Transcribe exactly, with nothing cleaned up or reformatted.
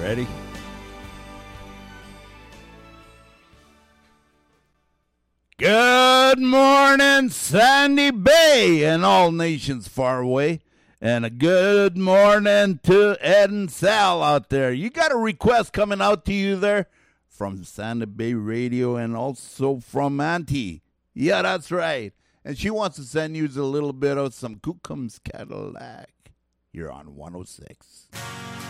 Ready? Good morning, Sandy Bay and all nations far away. And a good morning to Ed and Sal out there. You got a request coming out to you there from Sandy Bay Radio and also from Auntie. Yeah, that's right. And she wants to send you a little bit of some Kookums Cadillac. You're on one oh six.